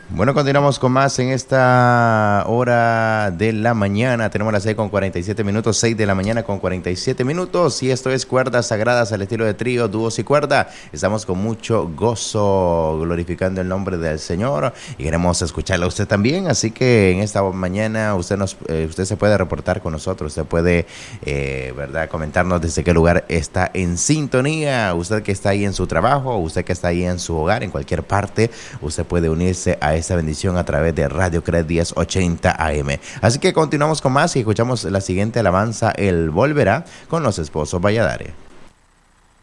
Bueno, continuamos con más en esta hora de la mañana. Tenemos las 6:47, 6 de la mañana con 47 minutos. Y esto es Cuerdas Sagradas al estilo de trío, dúos y cuerda. Estamos con mucho gozo glorificando el nombre del Señor y queremos escucharla a usted también. Así que en esta mañana usted se puede reportar con nosotros. Usted puede, ¿verdad?, comentarnos desde qué lugar está en sintonía. Usted que está ahí en su trabajo, usted que está ahí en su hogar, en cualquier parte, usted puede unirse a esta bendición a través de Radio Cred 1080 AM. Así que continuamos con más y escuchamos la siguiente alabanza, Él volverá, con los esposos Valladares.